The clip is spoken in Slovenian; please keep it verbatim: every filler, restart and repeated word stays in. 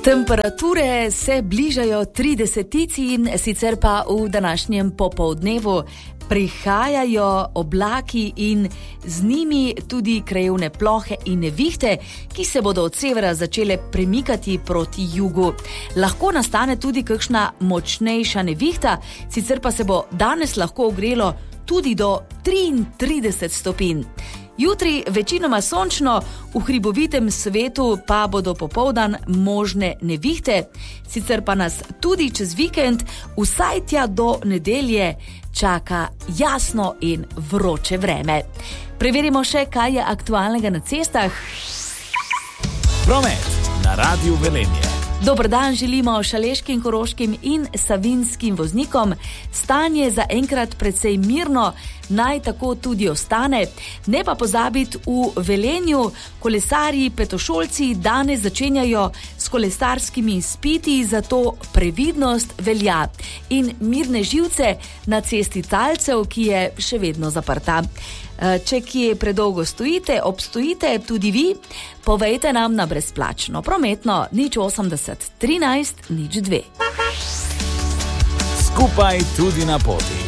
Temperature se bližajo tridesetici, sicer pa v današnjem popoldnevu prihajajo oblaki in z njimi tudi krajevne plohe in nevihte, ki se bodo od severa začele premikati proti jugu. Lahko nastane tudi kakšna močnejša nevihta, sicer pa se bo danes lahko ogrelo tudi do triintrideset stopinj. Jutri večinoma sončno, v hribovitem svetu pa bodo popoldan možne nevihte, sicer pa nas tudi čez vikend, vsaj tja do nedelje, čaka jasno in vroče vreme. Preverimo še, kaj je aktualnega na cestah. Promet na Radiu Velenje. Dober dan želimo šaleškim, koroškim in savinjskim voznikom. Stanje za enkrat precej mirno, naj tako tudi ostane. Ne pa pozabiti, v Velenju kolesarji, petošolci danes začenjajo s kolesarskimi izpiti, zato previdnost velja. In mirne živce na cesti Talcev, ki je še vedno zaprta. Če kje predolgo stojite, obstojite tudi vi, povejte nam na brezplačno prometno nič osemdeset trinajst nič dve. Skupaj tudi na poti.